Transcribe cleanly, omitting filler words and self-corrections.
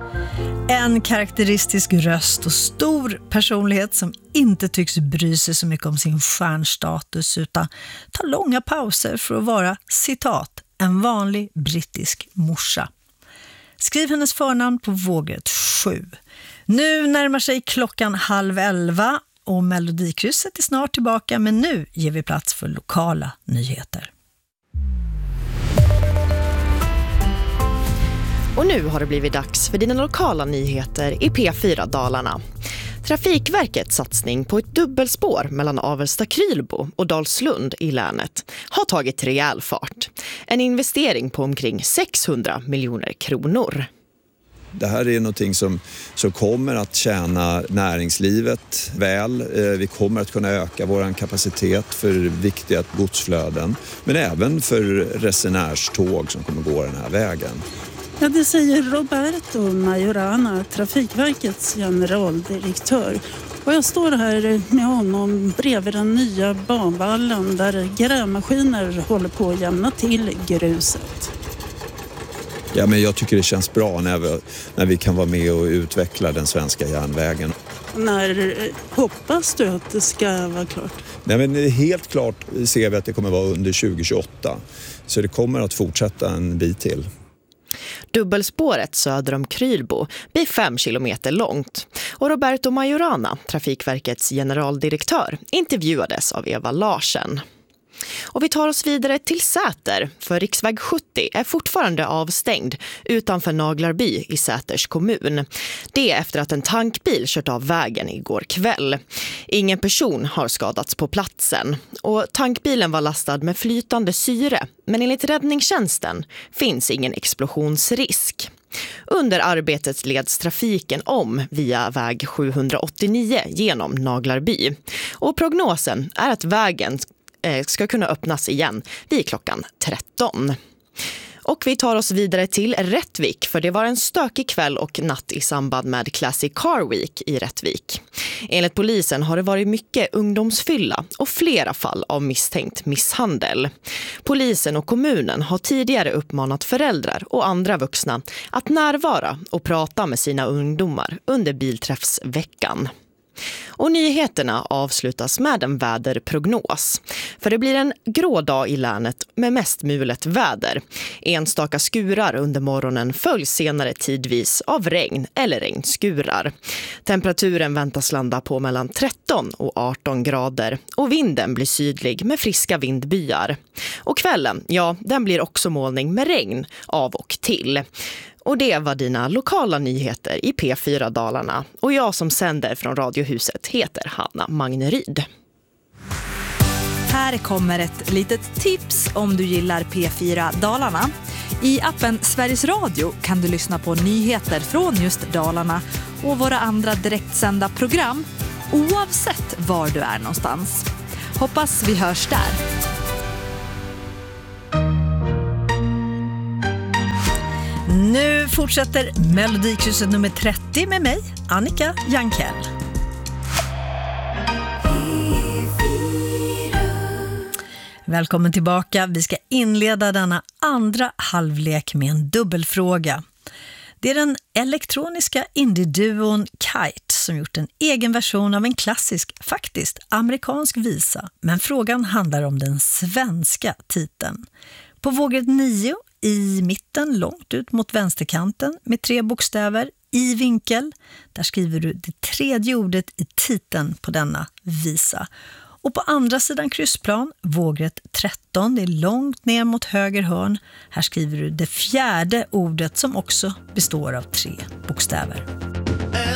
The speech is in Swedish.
En karaktäristisk röst och stor personlighet som inte tycks bry sig så mycket om sin stjärnstatus utan tar långa pauser för att vara, citat, en vanlig brittisk morsa. Skriv hennes förnamn på vågrätt 7. Nu närmar sig klockan 10:30 och Melodikrysset är snart tillbaka, men nu ger vi plats för lokala nyheter. Och nu har det blivit dags för dina lokala nyheter i P4 Dalarna. Trafikverkets satsning på ett dubbelspår mellan Avesta-Krylbo och Dalslund i länet har tagit rejäl fart. En investering på omkring 600 miljoner kronor. Det här är någonting som kommer att tjäna näringslivet väl. Vi kommer att kunna öka vår kapacitet för viktiga godsflöden, men även för resenärståg som kommer gå den här vägen. Ja, det säger Roberto Majorana, Trafikverkets generaldirektör. Och jag står här med honom bredvid den nya banvallen där grävmaskiner håller på att jämna till gruset. Ja, men jag tycker det känns bra när vi kan vara med och utveckla den svenska järnvägen. När hoppas du att det ska vara klart? Nej, men helt klart ser vi att det kommer vara under 2028. Så det kommer att fortsätta en bit till. Dubbelspåret söder om Krylbo blir 5 kilometer långt och Roberto Majorana, Trafikverkets generaldirektör, intervjuades av Eva Larsen. Och vi tar oss vidare till Säter, för riksväg 70 är fortfarande avstängd utanför Naglarby i Säters kommun. Det är efter att en tankbil kört av vägen igår kväll. Ingen person har skadats på platsen och tankbilen var lastad med flytande syre, men enligt räddningstjänsten finns ingen explosionsrisk. Under arbetet leds trafiken om via väg 789 genom Naglarby och prognosen är att vägen ska kunna öppnas igen vid klockan 13. Och vi tar oss vidare till Rättvik, för det var en stökig kväll och natt i samband med Classic Car Week i Rättvik. Enligt polisen har det varit mycket ungdomsfylla och flera fall av misstänkt misshandel. Polisen och kommunen har tidigare uppmanat föräldrar och andra vuxna att närvara och prata med sina ungdomar under bilträffsveckan. Och nyheterna avslutas med en väderprognos. För det blir en grå dag i länet med mest mulet väder. Enstaka skurar under morgonen följs senare tidvis av regn eller regnskurar. Temperaturen väntas landa på mellan 13 och 18 grader och vinden blir sydlig med friska vindbyar. Och kvällen, ja, den blir också molning med regn av och till. Och det var dina lokala nyheter i P4 Dalarna. Och jag som sänder från Radiohuset heter Hanna Magneryd. Här kommer ett litet tips om du gillar P4 Dalarna. I appen Sveriges Radio kan du lyssna på nyheter från just Dalarna och våra andra direktsända program oavsett var du är någonstans. Hoppas vi hörs där. Nu fortsätter Melodikrysset nummer 30 med mig, Annika Jankell. Välkommen tillbaka. Vi ska inleda denna andra halvlek med en dubbelfråga. Det är den elektroniska indie-duon Kite som gjort en egen version av en klassisk, faktiskt amerikansk visa. Men frågan handlar om den svenska titeln. På vågrätt 9 i mitten, långt ut mot vänsterkanten med 3 bokstäver i vinkel. Där skriver du det tredje ordet i titeln på denna visa. Och på andra sidan kryssplan, vågrätt 13, det är långt ner mot höger hörn. Här skriver du det fjärde ordet som också består av 3 bokstäver.